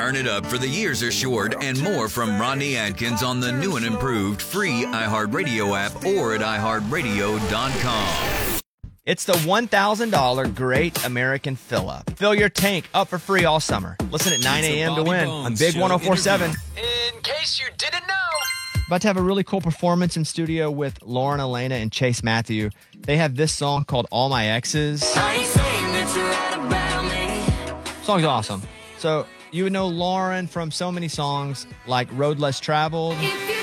Turn it up for the years are short and more from Rodney Atkins on the new and improved free iHeartRadio app or at iHeartRadio.com. It's the $1,000 Great American Fill-Up. Fill your tank up for free all summer. Listen at 9 a.m. to win on Big 104.7. In case you didn't know. About to have a really cool performance in studio with Lauren Elena and Chase Matthew. They have this song called All My Exes. Song's awesome. So you would know Lauren from so many songs like Road Less Traveled.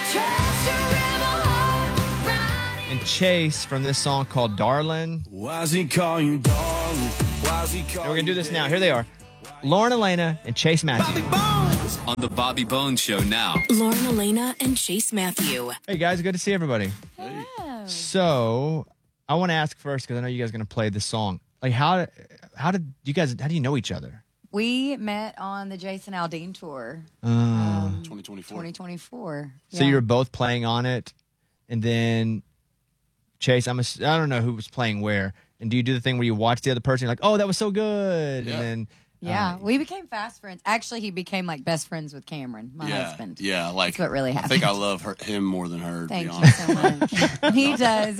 And Chase from this song called Darlin'. Why's he call you darling? Why's he call and we're going to do this now. Here they are. Lauren Elena and Chase Matthew. On the Bobby Bones Show now. Lauren Elena and Chase Matthew. Hey, guys. Good to see everybody. Hello. So I want to ask first, because I know you guys are going to play this song. Like, how do you know each other? We met on the Jason Aldean tour. 2024. So you were both playing on it, and then Chase, I don't know who was playing where. And do you do the thing where you watch the other person, you're like, oh, that was so good, Yeah. and then we became fast friends. Actually, he became like best friends with Cameron, my husband. Yeah, like That's what really happened. I think I love him more than her. Thank to be you honest. so much. He does.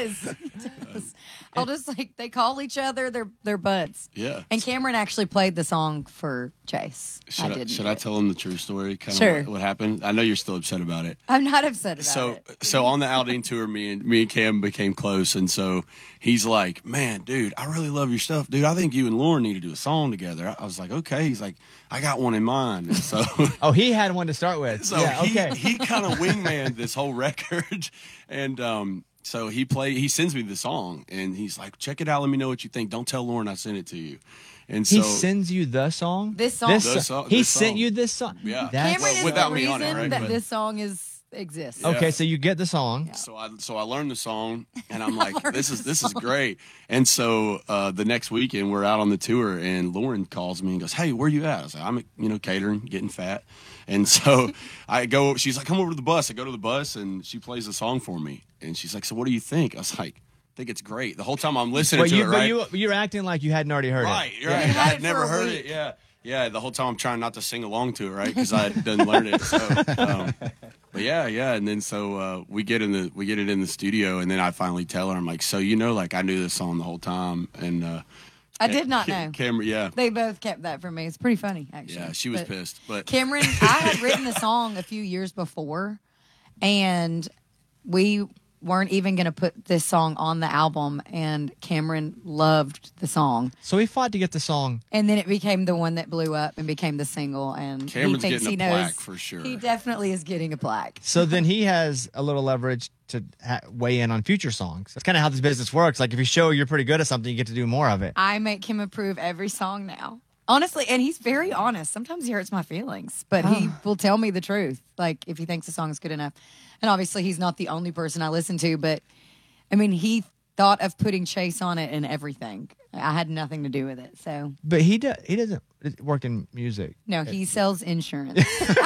I'll just like they call each other. They're buds. Yeah. And Cameron actually played the song for Chase. Should I tell him the true story? Kind Sure. of what happened? I know you're still upset about it. I'm not upset about it. So on the Aldean tour, me and Cam became close, and so he's like, "Man, dude, I really love your stuff, dude. I think you and Lauren need to do a song together." I was like, "Okay." He's like, "I got one in mind." And so, he had one to start with. so yeah, okay. he kind of wingmanned this whole record, and so he sends me the song, and he's like, "Check it out. Let me know what you think. Don't tell Lauren I sent it to you." And so He sends you the song? This song. He this sent song. you this song? Yeah. That's, Cameron is without the me reason on it, right? that But- this song exists. Yeah. okay, so you get the song. So I learned the song, and I'm like, this is great. And so the next weekend we're out on the tour, and Lauren calls me and goes, "Hey, where you at?" I was like, "I'm catering, getting fat." And so I go. She's like, "Come over to the bus." I go to the bus, and she plays the song for me. And she's like, "So what do you think?" I was like, "I think it's great." The whole time I'm listening to it, right? But you're acting like you hadn't already heard Right, it. you're right. I had had it never for a heard week. it. Yeah, yeah. The whole time I'm trying not to sing along to it, right? Because I didn't learn it. So, but yeah. And then so we get it in the studio, and then I finally tell her, I'm like, "So like I knew this song the whole time," and I did not know. Cameron, yeah, They both kept that from me. It's pretty funny, actually. yeah, she was But pissed, but Cameron, I had written the song a few years before, and we weren't even going to put this song on the album, and Cameron loved the song. So he fought to get the song. And then it became the one that blew up and became the single, and Cameron's he thinks getting he a knows. plaque for sure. He definitely is getting a plaque. So then he has a little leverage to weigh in on future songs. That's kind of how this business works. Like if you show you're pretty good at something, you get to do more of it. I make him approve every song now. Honestly, and he's very honest. Sometimes he hurts my feelings, but he will tell me the truth, like if he thinks the song is good enough. And obviously, he's not the only person I listen to, but I mean, he thought of putting Chase on it and everything. I had nothing to do with it, so. But he doesn't work in music. No, he sells insurance.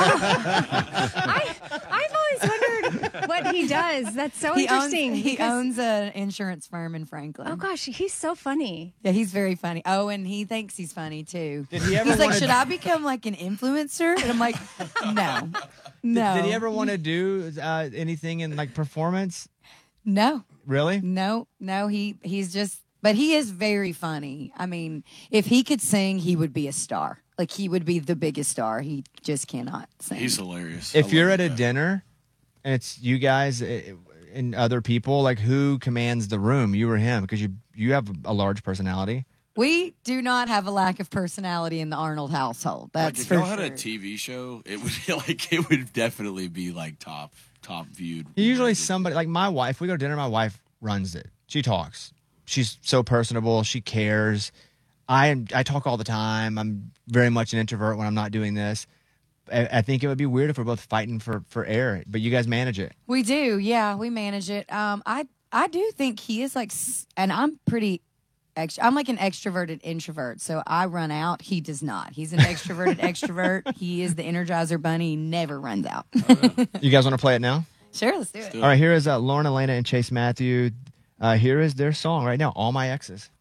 I've always wondered what he does. That's so He interesting. owns an insurance firm in Franklin. Oh gosh, he's so funny. Yeah, he's very funny. Oh, and he thinks he's funny too. Did he ever He's like, wanna- should I become like an influencer? And I'm like, no. Did he ever want to do anything in like performance? No, Really? no. He's just, but he is very funny. I mean, if he could sing, he would be a star. Like he would be the biggest star. He just cannot sing. he's hilarious. If I you're love at a that. dinner and it's you guys and other people, like who commands the room? You or him? Because you have a large personality. We do not have a lack of personality in the Arnold household. That's like if for y'all sure. had a TV show, it would it would definitely be like top viewed. Usually somebody like my wife. We go to dinner. My wife runs it. She talks. She's so personable. She cares. I talk all the time. I'm very much an introvert when I'm not doing this. I think it would be weird if we're both fighting for air, but you guys manage it. We do, yeah, we manage it. I do think he is like, and I'm pretty. I'm like an extroverted introvert, so I run out. He does not. He's an extroverted extrovert. He is the Energizer Bunny. He never runs out. You guys want to play it now? Sure, let's do it. All right, here is Lauren Elena and Chase Matthew. Here is their song right now, All My Exes.